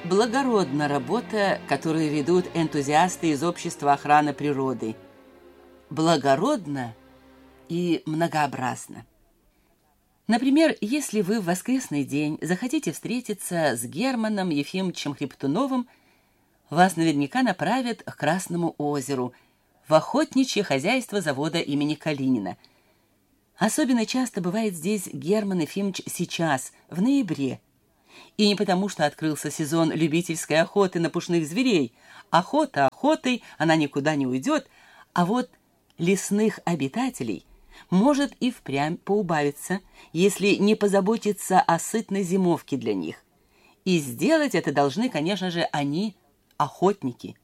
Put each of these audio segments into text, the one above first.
Благородна работа, которую ведут энтузиасты из общества охраны природы. Благородно и многообразно. Например, если вы в воскресный день захотите встретиться с Германом Ефимовичем Хребтуновым, вас наверняка направят к Красному озеру, в охотничье хозяйство завода имени Калинина. Особенно часто бывает здесь Герман Ефимович сейчас, в ноябре. И не потому, что открылся сезон любительской охоты на пушных зверей. Охота охотой, она никуда не уйдет, а вот лесных обитателей может и впрямь поубавиться, если не позаботиться о сытной зимовке для них. И сделать это должны, конечно же, они, охотники.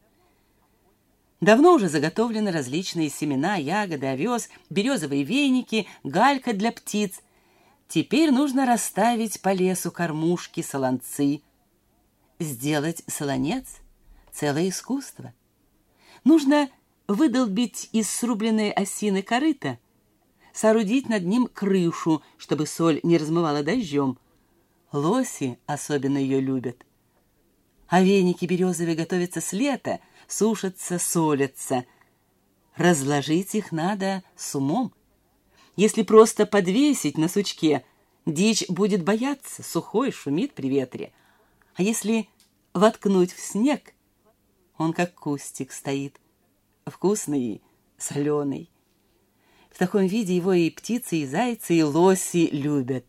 Давно уже заготовлены различные семена, ягоды, овес, березовые веники, галька для птиц. Теперь нужно расставить по лесу кормушки, солонцы. Сделать солонец — целое искусство. Нужно выдолбить из срубленной осины корыто, соорудить над ним крышу, чтобы соль не размывала дождем. Лоси особенно ее любят. А веники березовые готовятся с лета, сушатся, солятся. Разложить их надо с умом. Если просто подвесить на сучке, дичь будет бояться, сухой, шумит при ветре. А если воткнуть в снег, он как кустик стоит, вкусный и соленый. В таком виде его и птицы, и зайцы, и лоси любят.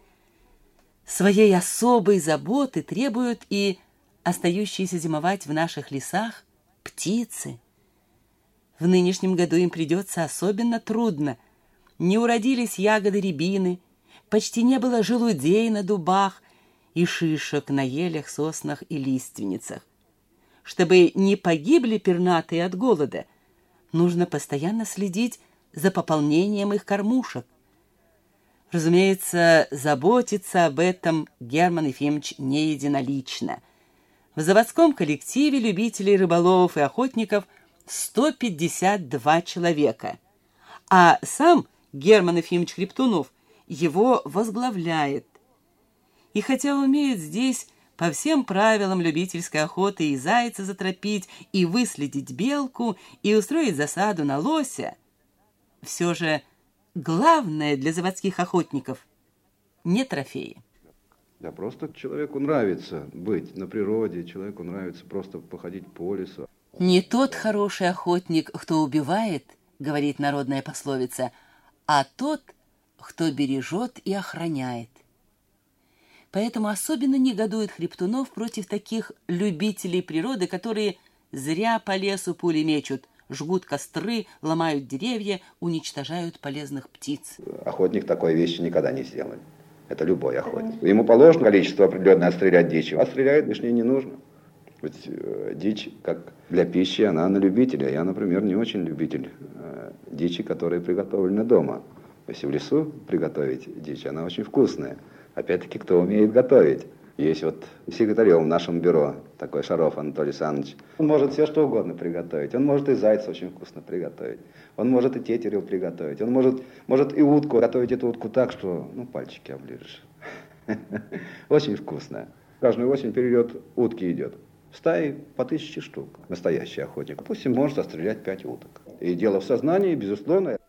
Своей особой заботы требуют и остающиеся зимовать в наших лесах птицы. В нынешнем году им придется особенно трудно. Не уродились ягоды рябины, почти не было желудей на дубах и шишек на елях, соснах и лиственницах. Чтобы не погибли пернатые от голода, нужно постоянно следить за пополнением их кормушек. Разумеется, заботится об этом Герман Ефимович не единолично. В заводском коллективе любителей рыболовов и охотников 152 человека, а сам Герман Ефимович Хребтунов его возглавляет. И хотя умеет здесь по всем правилам любительской охоты и зайца затропить, и выследить белку, и устроить засаду на лося, все же главное для заводских охотников не трофеи. Да просто человеку нравится быть на природе, человеку нравится просто походить по лесу. «Не тот хороший охотник, кто убивает, — говорит народная пословица, — а тот, кто бережет и охраняет». Поэтому особенно негодует Хребтунов против таких любителей природы, которые зря по лесу пули мечут, жгут костры, ломают деревья, уничтожают полезных птиц. Охотник такой вещи никогда не сделает. Это любой охотник. Ему положено количество определенное отстрелять дичи, а стреляет лишнее не нужно. Ведь дичь, как для пищи, она на любителя. Я, например, не очень любитель дичи, которая приготовлена дома. Если в лесу приготовить дичь, она очень вкусная. Опять-таки, кто умеет готовить. Есть вот секретарем в нашем бюро, такой Шаров Анатолий Александрович. Он может все что угодно приготовить. Он может и зайца очень вкусно приготовить. Он может и тетерев приготовить. Он может и утку готовить, эту утку так, что пальчики оближешь. Очень вкусно. Каждую осень период утки идет. В стае по 1000 штук. Настоящий охотник. Допустим, может отстрелять 5 уток. И дело в сознании, безусловно.